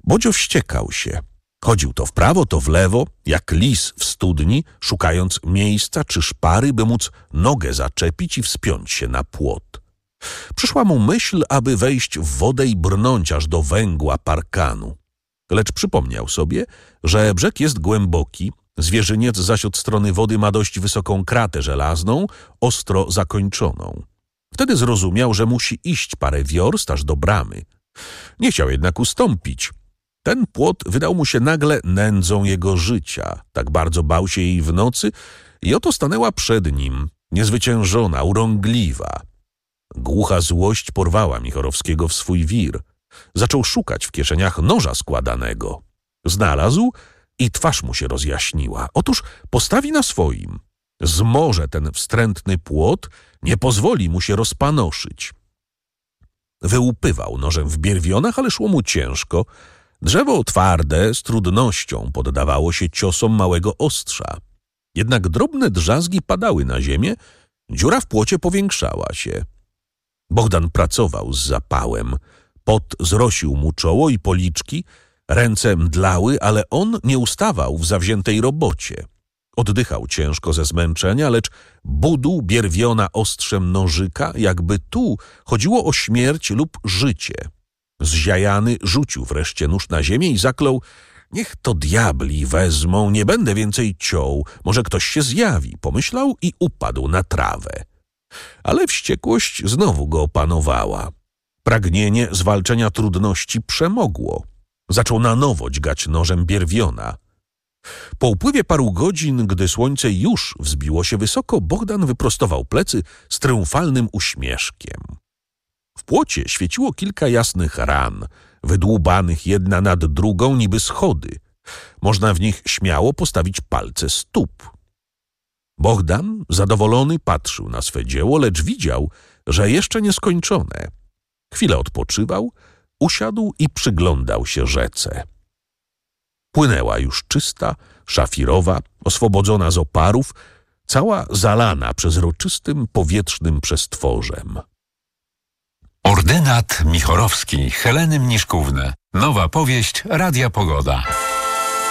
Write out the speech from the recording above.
Bodzio wściekał się. Chodził to w prawo, to w lewo, jak lis w studni, szukając miejsca czy szpary, by móc nogę zaczepić i wspiąć się na płot. Przyszła mu myśl, aby wejść w wodę i brnąć aż do węgła parkanu. Lecz przypomniał sobie, że brzeg jest głęboki, zwierzyniec zaś od strony wody ma dość wysoką kratę żelazną, ostro zakończoną. Wtedy zrozumiał, że musi iść parę wiorst aż do bramy. Nie chciał jednak ustąpić. Ten płot wydał mu się nagle nędzą jego życia. Tak bardzo bał się jej w nocy i oto stanęła przed nim, niezwyciężona, urągliwa. Głucha złość porwała Michorowskiego w swój wir. Zaczął szukać w kieszeniach noża składanego. Znalazł i twarz mu się rozjaśniła. Otóż postawi na swoim. Zmoże ten wstrętny płot, nie pozwoli mu się rozpanoszyć. Wyłupywał nożem w bierwionach, ale szło mu ciężko. Drzewo twarde z trudnością poddawało się ciosom małego ostrza. Jednak drobne drzazgi padały na ziemię, dziura w płocie powiększała się. Bogdan pracował z zapałem. Pot zrosił mu czoło i policzki, ręce mdlały, ale on nie ustawał w zawziętej robocie. Oddychał ciężko ze zmęczenia, lecz budł bierwiona ostrzem nożyka, jakby tu chodziło o śmierć lub życie. Zziajany rzucił wreszcie nóż na ziemię i zaklął: niech to diabli wezmą, nie będę więcej ciął, może ktoś się zjawi. Pomyślał i upadł na trawę. Ale wściekłość znowu go opanowała. Pragnienie zwalczenia trudności przemogło. Zaczął na nowo dźgać nożem bierwiona. Po upływie paru godzin, gdy słońce już wzbiło się wysoko, Bogdan wyprostował plecy z triumfalnym uśmieszkiem. W płocie świeciło kilka jasnych ran, wydłubanych jedna nad drugą niby schody. Można w nich śmiało postawić palce stóp. Bogdan, zadowolony, patrzył na swe dzieło, lecz widział, że jeszcze nieskończone. Chwilę odpoczywał, usiadł i przyglądał się rzece. Płynęła już czysta, szafirowa, oswobodzona z oparów, cała zalana przezroczystym, powietrznym przestworzem. Ordynat Michorowski Heleny Mniszkówny. Nowa powieść Radia Pogoda.